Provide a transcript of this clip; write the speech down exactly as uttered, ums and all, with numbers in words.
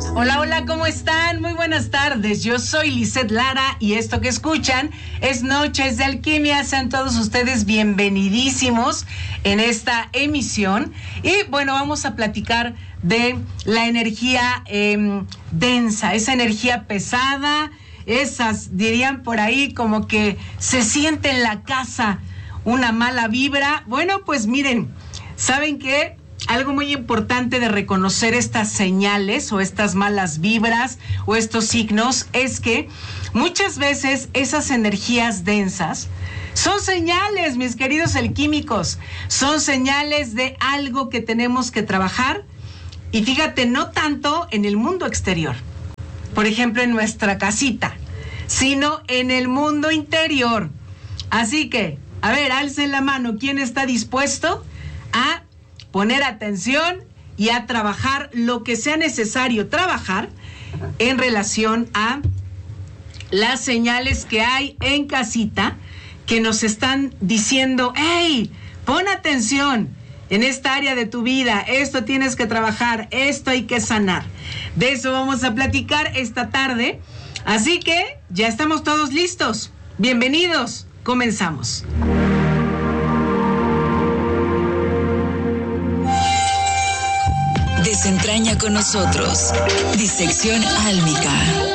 Hola, hola, ¿cómo están? Muy buenas tardes. Yo soy Lisette Lara y esto que escuchan es Noches de Alquimia. Sean todos ustedes bienvenidísimos en esta emisión. Y bueno, vamos a platicar de la energía eh, densa, esa energía pesada, esas, dirían por ahí, como que se siente en la casa una mala vibra. Bueno, pues miren, ¿saben qué? Algo muy importante de reconocer estas señales o estas malas vibras o estos signos es que muchas veces esas energías densas son señales, mis queridos alquímicos, son señales de algo que tenemos que trabajar. Y fíjate, no tanto en el mundo exterior, por ejemplo en nuestra casita, sino en el mundo interior. Así que, a ver, alcen la mano, ¿quién está dispuesto a poner atención y a trabajar lo que sea necesario trabajar en relación a las señales que hay en casita que nos están diciendo, hey, pon atención en esta área de tu vida, esto tienes que trabajar, esto hay que sanar? De eso vamos a platicar esta tarde, así que ya estamos todos listos. Bienvenidos, comenzamos. Desentraña con nosotros Disección Álmica.